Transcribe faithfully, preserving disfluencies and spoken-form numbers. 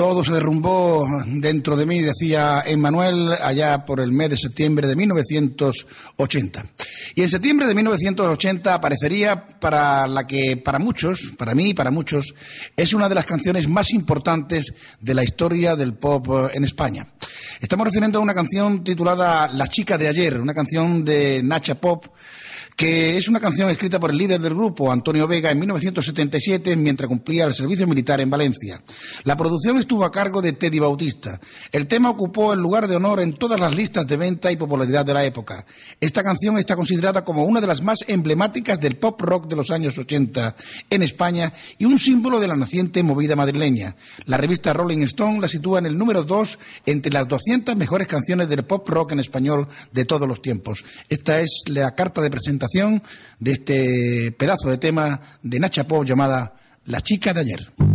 Todo se derrumbó dentro de mí, decía Emmanuel, allá por el mes de septiembre de mil novecientos ochenta. Y en septiembre de mil novecientos ochenta aparecería para la que para muchos, para mí y para muchos, es una de las canciones más importantes de la historia del pop en España. Estamos refiriendo a una canción titulada La chica de ayer, una canción de Nacha Pop, que es una canción escrita por el líder del grupo, Antonio Vega, en mil novecientos setenta y siete, mientras cumplía el servicio militar en Valencia. La producción estuvo a cargo de Teddy Bautista. El tema ocupó el lugar de honor en todas las listas de venta y popularidad de la época. Esta canción está considerada como una de las más emblemáticas del pop rock de los años ochenta en España y un símbolo de la naciente movida madrileña. La revista Rolling Stone la sitúa en el número dos entre las doscientas mejores canciones del pop rock en español de todos los tiempos. Esta es la carta de presentación de este pedazo de tema de Nacha Pop llamada La chica de ayer.